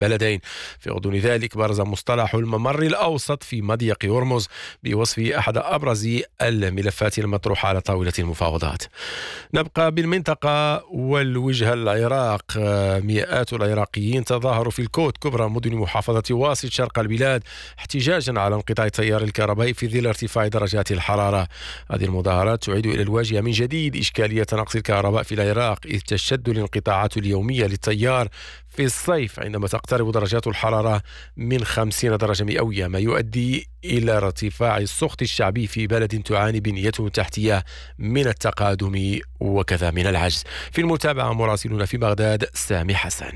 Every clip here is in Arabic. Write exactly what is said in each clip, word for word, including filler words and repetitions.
بلدين. في غضون ذلك برز مصطلح الممر الأوسط في مضيق هرمز بوصفه أحد أبرز الملفات المطروحة على طاولة المفاوضات. نبقى بالمنطقة والوجهة العراق. مئات العراقيين تظاهروا في الكوت كبرى مدن محافظة واسط شرق البلاد احتجاجا على انقطاع التيار الكهربائي في ظل ارتفاع درجات الحرارة. هذه المظاهرات تعيد إلى الواجهة من جديد إشكالية نقص الكهرباء في العراق، إذ تشتد الانقطاعات اليومية للتيار في الصيف عندما تقترب درجات الحرارة من خمسين درجة مئوية، ما يؤدي إلى ارتفاع السخط الشعبي في بلد تعاني بنيته التحتية من التقادم وكذا من العجز. في المتابعة مراسلنا في بغداد سامي حسن.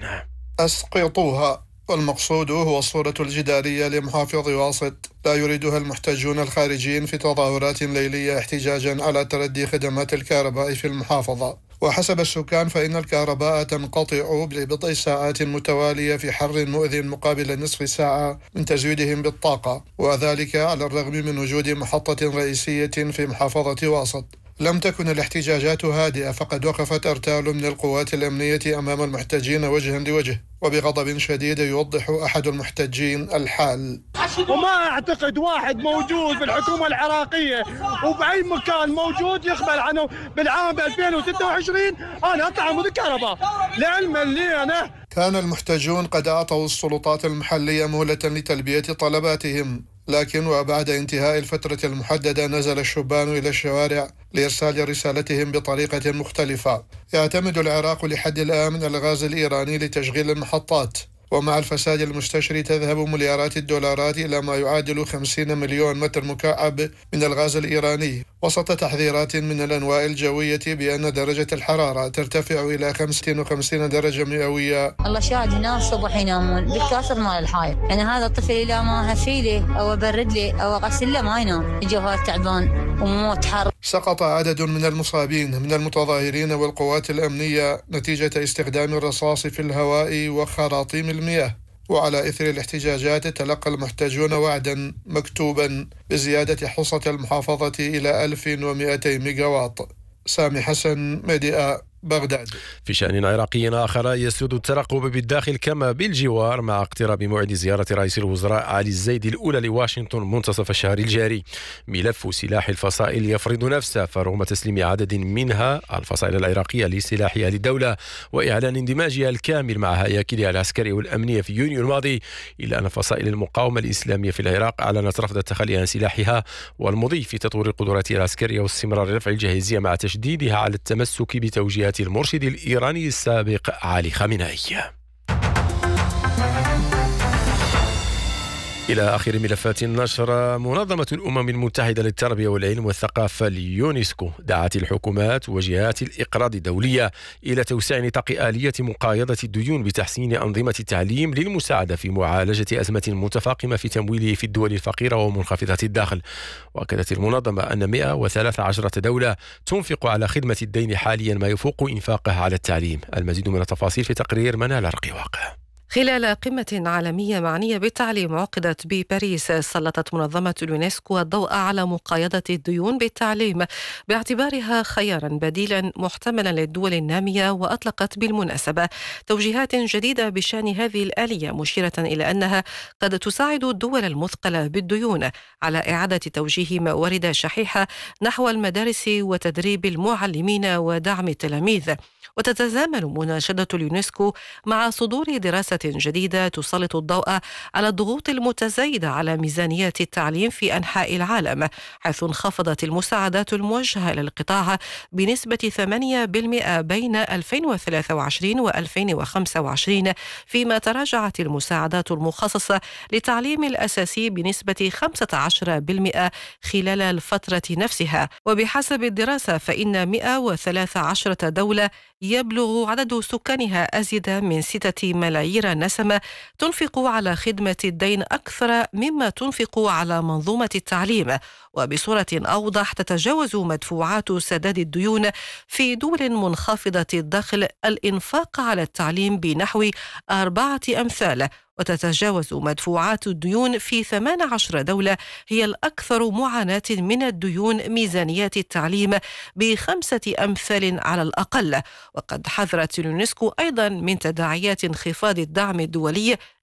أسقطوها، والمقصود هو الصورة الجدارية لمحافظ واسط لا يريدها المحتجون الخارجيين في تظاهرات ليلية احتجاجا على تردي خدمات الكهرباء في المحافظة. وحسب السكان فإن الكهرباء تنقطع لبضع ساعات متوالية في حر مؤذٍ مقابل نصف ساعة من تزويدهم بالطاقة، وذلك على الرغم من وجود محطة رئيسية في محافظة واسط. لم تكن الاحتجاجات هادئة، فقد وقفت أرتال من القوات الأمنية أمام المحتجين وجها لوجه، وبغضب شديد يوضح أحد المحتجين الحال. وما أعتقد واحد موجود في الحكومة العراقية وبأي مكان موجود يقبل عنه بالعام ألفين وستة وعشرين أنا أطلع عمود الكهرباء لعلما لي أنا. كان المحتجون قد أعطوا السلطات المحلية مهلة لتلبية طلباتهم، لكن وبعد انتهاء الفترة المحددة نزل الشبان إلى الشوارع لإرسال رسالتهم بطريقة مختلفة. يعتمد العراق لحد الآن من الغاز الإيراني لتشغيل المحطات، ومع الفساد المستشري تذهب مليارات الدولارات إلى ما يعادل خمسين مليون متر مكعب من الغاز الإيراني، وسط تحذيرات من الأنواع الجوية بأن درجة الحرارة ترتفع إلى خمسة وخمسين درجة مئوية. الله شاهد هنا الصبح ينامون بالكاسر مال الحايط، يعني هذا الطفل إذا ما هفيله أو أبرد له أو أغسل له ما ينام، الجوهر تعبان وموت حر. سقط عدد من المصابين من المتظاهرين والقوات الأمنية نتيجة استخدام الرصاص في الهواء وخراطيم المياه. وعلى إثر الاحتجاجات تلقى المحتجون وعدا مكتوبا بزيادة حصة المحافظة إلى ألف ومئتين ميجاوات. سامي حسن، ميديا، بغداد. في شأن عراقي آخر، يسود الترقب بالداخل كما بالجوار مع اقتراب موعد زيارة رئيس الوزراء علي الزيدي الأولى لواشنطن منتصف الشهر الجاري. ملف سلاح الفصائل يفرض نفسه، فرغم تسليم عدد منها الفصائل العراقية لسلاحها للدولة وإعلان اندماجها الكامل مع هياكلها العسكرية والأمنية في يونيو الماضي، إلا أن فصائل المقاومة الإسلامية في العراق أعلنت رفض التخلي عن سلاحها والمضي في تطوير قدراتها العسكرية واستمرار رفع الجاهزية مع تشديدها على التمسك بتوجيهات المرشد الإيراني السابق علي خامنئي. إلى آخر ملفات النشر. منظمة الأمم المتحدة للتربية والعلم والثقافة اليونسكو دعت الحكومات وجهات الإقراض الدولية إلى توسيع نطاق آلية مقايضة الديون بتحسين أنظمة التعليم للمساعدة في معالجة أزمة متفاقمة في تمويله في الدول الفقيرة ومنخفضة الدخل. وأكدت المنظمة أن مئة وثلاث عشرة دولة تنفق على خدمة الدين حاليا ما يفوق إنفاقها على التعليم. المزيد من التفاصيل في تقرير منال رقيواق. خلال قمة عالمية معنية بالتعليم عقدت بباريس، سلطت منظمة اليونسكو الضوء على مقايضة الديون بالتعليم باعتبارها خيارا بديلا محتملا للدول النامية، وأطلقت بالمناسبة توجيهات جديدة بشأن هذه الآلية، مشيرة إلى أنها قد تساعد الدول المثقلة بالديون على إعادة توجيه موارد شحيحة نحو المدارس وتدريب المعلمين ودعم التلاميذ. وتتزامن مناشدة اليونسكو مع صدور دراسة جديدة تسلط الضوء على الضغوط المتزايدة على ميزانيات التعليم في أنحاء العالم، حيث انخفضت المساعدات الموجهة للقطاع بنسبة ثمانية بالمئة بين ألفين وثلاثة وعشرين وألفين وخمسة وعشرين، فيما تراجعت المساعدات المخصصة للتعليم الأساسي بنسبة خمسة عشر بالمئة خلال الفترة نفسها. وبحسب الدراسة فإن مئة وثلاث عشرة دولة يبلغ عدد سكانها أزيد من ستة ملايين نسمة تنفق على خدمة الدين أكثر مما تنفق على منظومة التعليم. وبصورة أوضح تتجاوز مدفوعات سداد الديون في دول منخفضة الدخل الإنفاق على التعليم بنحو أربعة أمثال، وتتجاوز مدفوعات الديون في ثمان عشرة دولة هي الأكثر معاناة من الديون ميزانيات التعليم بخمسة أمثال على الأقل. وقد حذرت اليونسكو أيضا من تداعيات انخفاض الدعم الدولي